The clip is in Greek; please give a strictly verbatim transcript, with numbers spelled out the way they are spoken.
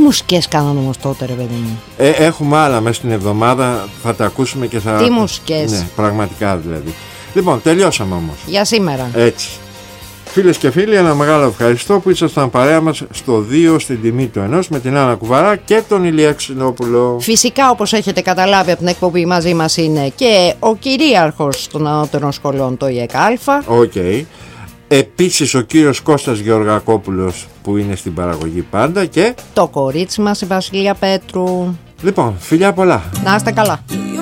μουσικές κάνανε όμως τότε, ρε παιδί μου? Ε, έχουμε άλλα μέσα στην εβδομάδα, θα τα ακούσουμε και θα... Τι μουσικές? Ναι, πραγματικά δηλαδή. Λοιπόν, τελειώσαμε όμως. Για σήμερα. Έτσι. Φίλες και φίλοι, ένα μεγάλο ευχαριστώ που ήσασταν παρέα μας στο δύο στην τιμή του ενός με την Άννα Κουβαρά και τον Ηλία Ξινόπουλο. Φυσικά, όπως έχετε καταλάβει από την εκπομπή, μαζί μας είναι και ο κυρίαρχος των ανώτερων σχολών, το ΙΕΚΑ. Οκ. Okay. Επίσης ο κύριος Κώστας Γεωργακόπουλος που είναι στην παραγωγή πάντα και το κορίτσι μας η Βασιλεία Πέτρου. Λοιπόν, φιλιά πολλά. Να είστε καλά.